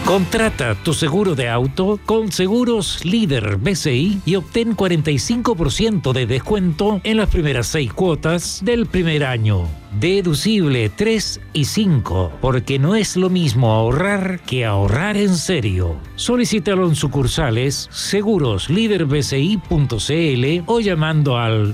Contrata tu seguro de auto con Seguros Líder BCI y obtén 45% de descuento en las primeras 6 cuotas del primer año. Deducible 3 y 5, porque no es lo mismo ahorrar que ahorrar en serio. Solicítalo en sucursales seguroslíderbci.cl o llamando al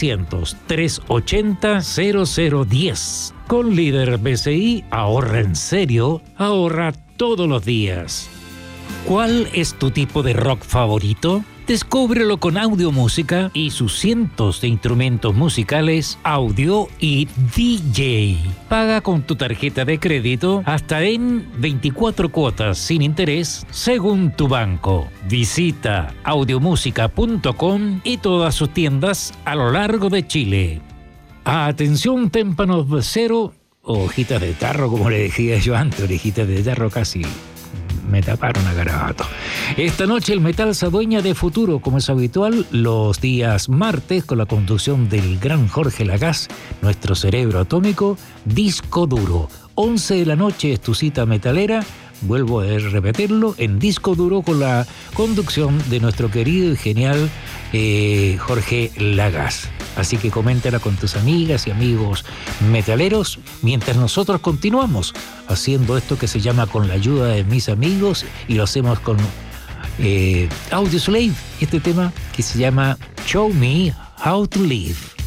600-380-0010. Con Líder BCI, ahorra en serio, ahorra todos los días. ¿Cuál es tu tipo de rock favorito? Descúbrelo con Audiomúsica y sus cientos de instrumentos musicales, audio y DJ. Paga con tu tarjeta de crédito hasta en 24 cuotas sin interés según tu banco. Visita audiomusica.com y todas sus tiendas a lo largo de Chile. Atención, témpanos de cero, hojitas de tarro, como le decía yo antes, orejitas de tarro casi me taparon a garabato. Esta noche el metal se adueña de Futuro, como es habitual, los días martes, con la conducción del gran Jorge Lagás, nuestro cerebro atómico, Disco Duro. 11 de la noche es tu cita metalera, vuelvo a repetirlo, en Disco Duro, con la conducción de nuestro querido y genial Jorge Lagás. Así que coméntala con tus amigas y amigos metaleros mientras nosotros continuamos haciendo esto que se llama Con la ayuda de mis amigos, y lo hacemos con Audioslave, este tema que se llama Show Me How to Live.